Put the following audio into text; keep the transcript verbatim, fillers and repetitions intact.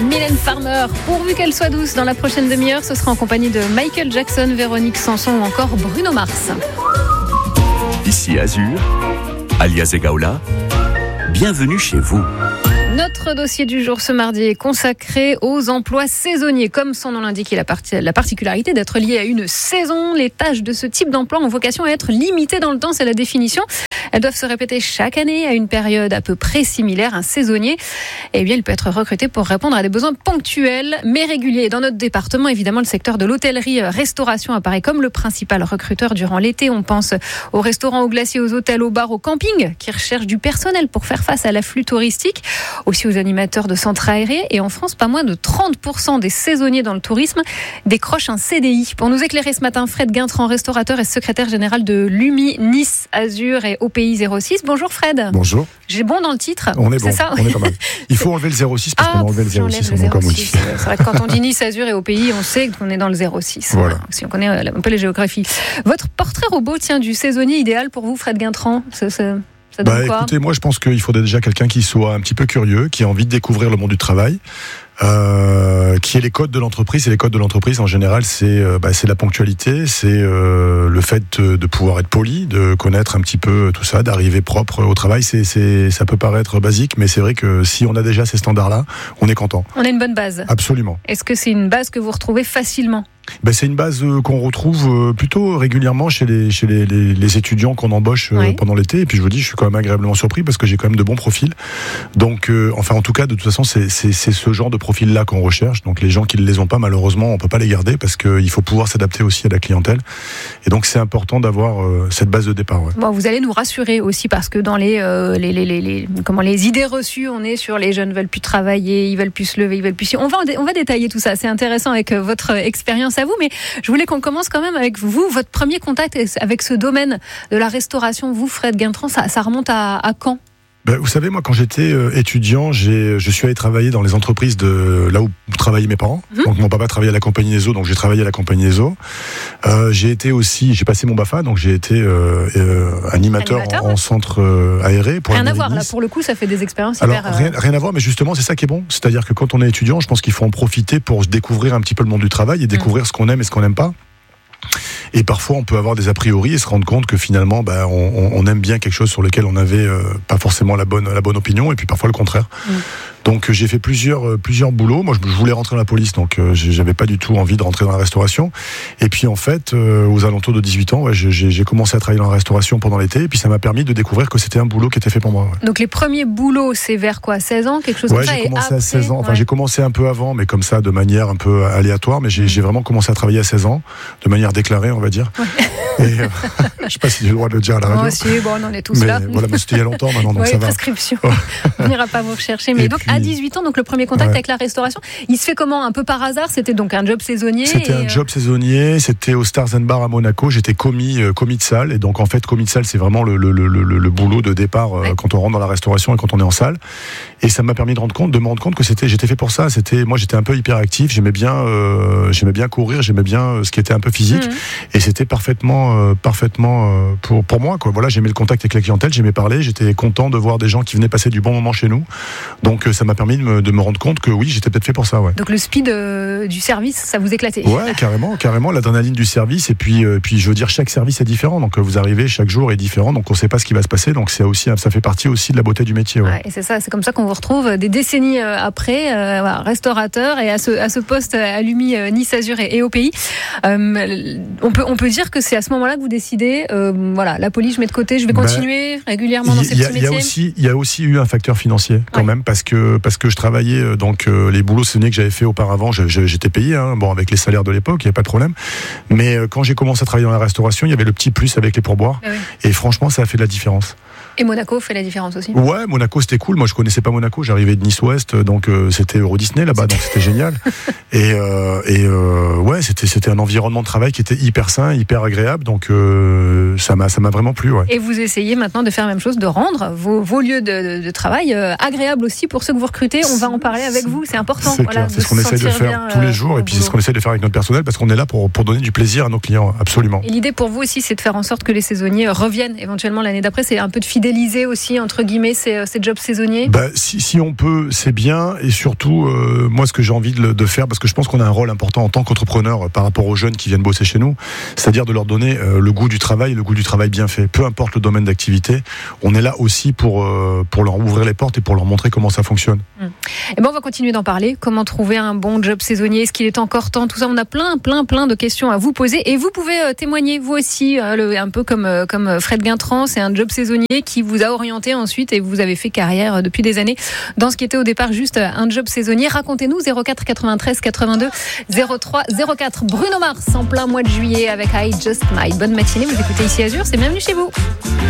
Mylène Farmer, pourvu qu'elle soit douce dans la prochaine demi-heure, ce sera en compagnie de Michael Jackson, Véronique Sanson ou encore Bruno Mars. Ici Azur, alias Egaola, bienvenue chez vous. Notre dossier du jour ce mardi est consacré aux emplois saisonniers. Comme son nom l'indique, il a la particularité d'être lié à une saison. Les tâches de ce type d'emploi ont vocation à être limitées dans le temps, c'est la définition. Elles doivent se répéter chaque année à une période à peu près similaire. Un saisonnier, eh bien, il peut être recruté pour répondre à des besoins ponctuels mais réguliers. Dans notre département, évidemment, le secteur de l'hôtellerie-restauration apparaît comme le principal recruteur durant l'été. On pense aux restaurants, aux glaciers, aux hôtels, aux bars, aux campings qui recherchent du personnel pour faire face à l'afflux touristique. Aussi aux animateurs de centres aérés. Et en France, pas moins de trente pour cent des saisonniers dans le tourisme décrochent un C D I. Pour nous éclairer ce matin, Fred Guintran, restaurateur et secrétaire général de l'U M I Nice Azur et O P I zéro six. Bonjour Fred. Bonjour. J'ai bon dans le titre. On est c'est bon, ça on est pas mal. Il faut enlever le zéro six parce ah, qu'on a enlevé le zéro six. Le zéro six. six. C'est vrai que quand on dit Nice Azur et O P I, on sait qu'on est dans le zéro six. Voilà. Si on connaît un peu les géographies. Votre portrait robot, tiens, du saisonnier idéal pour vous, Fred Guintran, c'est, c'est... Bah, écoutez, moi je pense qu'il faudrait déjà quelqu'un qui soit un petit peu curieux, qui a envie de découvrir le monde du travail, euh, qui est les codes de l'entreprise. Et les codes de l'entreprise en général, c'est, euh, bah, c'est la ponctualité, c'est euh, le fait de, de pouvoir être poli, de connaître un petit peu tout ça, d'arriver propre au travail. C'est, c'est, ça peut paraître basique, mais c'est vrai que si on a déjà ces standards-là, on est content. On a une bonne base. Absolument. Est-ce que c'est une base que vous retrouvez facilement ? Ben, c'est une base euh, qu'on retrouve euh, plutôt régulièrement chez les chez les, les, les étudiants qu'on embauche euh, oui. pendant l'été. Et puis je vous dis, je suis quand même agréablement surpris parce que j'ai quand même de bons profils. Donc, euh, enfin, en tout cas, de toute façon, c'est, c'est, c'est ce genre de profil-là qu'on recherche. Donc, les gens qui ne les ont pas, malheureusement, on peut pas les garder parce qu'il faut pouvoir s'adapter aussi à la clientèle. Et donc, c'est important d'avoir euh, cette base de départ. Ouais. Bon, vous allez nous rassurer aussi parce que dans les, euh, les, les, les, les comment les idées reçues, on est sur les jeunes veulent plus travailler, ils veulent plus se lever, ils veulent plus. On va on va détailler tout ça. C'est intéressant avec votre expérience à vous, mais je voulais qu'on commence quand même avec vous. Votre premier contact avec ce domaine de la restauration, vous, Fred Guintran, ça, ça remonte à, à quand ? Ben, vous savez, moi, quand j'étais euh, étudiant, j'ai, je suis allé travailler dans les entreprises de là où travaillaient mes parents. Mmh. Donc, mon papa travaillait à la Compagnie des Eaux, donc j'ai travaillé à la Compagnie des Eaux. Euh, j'ai été aussi, j'ai passé mon BAFA, donc j'ai été euh, euh, animateur, animateur en, ouais. en centre euh, aéré. Pour rien à voir, là, pour le coup, ça fait des expériences Alors, hyper... Rien, rien à voir, mais justement, c'est ça qui est bon. C'est-à-dire que quand on est étudiant, je pense qu'il faut en profiter pour découvrir un petit peu le monde du travail et découvrir mmh. ce qu'on aime et ce qu'on n'aime pas. Et parfois, on peut avoir des a priori et se rendre compte que finalement, bah, on, on aime bien quelque chose sur lequel on n'avait euh, pas forcément la bonne, la bonne opinion, et puis parfois le contraire. Mmh. Donc, j'ai fait plusieurs, euh, plusieurs boulots. Moi, je, je voulais rentrer dans la police, donc euh, j'avais pas du tout envie de rentrer dans la restauration. Et puis, en fait, euh, aux alentours de dix-huit ans, ouais, j'ai, j'ai commencé à travailler dans la restauration pendant l'été, et puis ça m'a permis de découvrir que c'était un boulot qui était fait pour moi. Ouais. Donc, les premiers boulots, c'est vers quoi, seize ans, quelque chose ouais, comme ça? J'ai commencé après, à seize ans. Enfin, ouais. j'ai commencé un peu avant, mais comme ça, de manière un peu aléatoire. Mais j'ai, mmh. j'ai vraiment commencé à travailler à seize ans, de manière déclarée, on va dire. Ouais. Et, euh, je sais pas si j'ai le droit de le dire à la radio. Moi aussi, bon, on en est tous mais là. Voilà, mais c'était il y a longtemps maintenant, donc ouais, ça va. Prescription. On n'ira pas vous rechercher. Mais et donc, puis, à dix-huit ans, donc le premier contact ouais. avec la restauration, il se fait comment? Un peu par hasard? C'était donc un job saisonnier? C'était un euh... job saisonnier. C'était au Stars and Bar à Monaco. J'étais commis, euh, commis de salle. Et donc, en fait, commis de salle, c'est vraiment le, le, le, le, le boulot de départ euh, ouais. quand on rentre dans la restauration et quand on est en salle. Et ça m'a permis de rendre compte, de me rendre compte que c'était, j'étais fait pour ça. C'était, moi, j'étais un peu hyperactif. J'aimais bien, euh, j'aimais bien courir. J'aimais bien ce qui était un peu physique. Mmh. Et c'était parfaitement, euh, parfaitement pour pour moi quoi. Voilà, j'aimais le contact avec la clientèle, j'aimais parler, j'étais content de voir des gens qui venaient passer du bon moment chez nous. Donc ça m'a permis de me, de me rendre compte que oui, j'étais peut-être fait pour ça. Ouais. Donc le speed euh, du service, ça vous éclatait? Ouais, carrément, carrément, l'adrénaline du service. Et puis, euh, puis je veux dire, chaque service est différent. Donc vous arrivez, chaque jour est différent. Donc on ne sait pas ce qui va se passer. Donc c'est aussi, ça fait partie aussi de la beauté du métier. Ouais. Ouais, et c'est ça, c'est comme ça qu'on vous retrouve des décennies après, euh, voilà, restaurateur et à ce à ce poste à l'U M I euh, Nice Azur et, et O P I. Euh, on peut on peut dire que c'est à ce moment-là que vous décidez. Euh, voilà, la police, je mets de côté, je vais continuer ben, régulièrement dans ces petits métiers. Il y a aussi, il y a aussi eu un facteur financier quand ouais. même, parce que parce que je travaillais donc euh, les boulots saisonniers que j'avais fait auparavant, je, je, j'étais payé, hein, bon avec les salaires de l'époque, il y avait pas de problème. Mais euh, quand j'ai commencé à travailler dans la restauration, il y avait le petit plus avec les pourboires, ah oui. et franchement, ça a fait de la différence. Et Monaco fait la différence aussi. Ouais, Monaco c'était cool. Moi je connaissais pas Monaco, j'arrivais de Nice Ouest, donc euh, c'était Euro Disney là-bas, donc c'était génial. Et, euh, et euh, ouais, c'était c'était un environnement de travail qui était hyper sain, hyper agréable, donc euh, ça m'a ça m'a vraiment plu. Ouais. Et vous essayez maintenant de faire la même chose, de rendre vos, vos lieux de, de, de travail euh, agréables aussi pour ceux que vous recrutez. On va en parler avec vous, c'est important. C'est voilà, clair, c'est ce qu'on essaie de faire bien, tous les jours, euh, et puis c'est ce qu'on essaie de faire avec notre personnel, parce qu'on est là pour pour donner du plaisir à nos clients, absolument. Et l'idée pour vous aussi, c'est de faire en sorte que les saisonniers reviennent éventuellement l'année d'après. C'est un peu de fidélité. fidéliser aussi, entre guillemets, ces, ces jobs saisonniers? Bah, si, si on peut, c'est bien. Et surtout, euh, moi, ce que j'ai envie de, de faire, parce que je pense qu'on a un rôle important en tant qu'entrepreneur euh, par rapport aux jeunes qui viennent bosser chez nous, c'est-à-dire de leur donner euh, le goût du travail, le goût du travail bien fait. Peu importe le domaine d'activité, on est là aussi pour, euh, pour leur ouvrir les portes et pour leur montrer comment ça fonctionne. Mmh. Et ben on va continuer d'en parler. Comment trouver un bon job saisonnier? Est-ce qu'il est encore temps? Tout ça, on a plein, plein, plein de questions à vous poser. Et vous pouvez euh, témoigner, vous aussi, euh, le, un peu comme, euh, comme Fred Guintran. C'est un job saisonnier qui vous a orienté ensuite et vous avez fait carrière euh, depuis des années dans ce qui était au départ juste un job saisonnier. Racontez-nous, zéro quatre quatre-vingt-treize quatre-vingt-deux zéro trois zéro quatre. Bruno Mars en plein mois de juillet avec I Just Might. Bonne matinée, vous écoutez ici Azur, c'est bienvenue chez vous.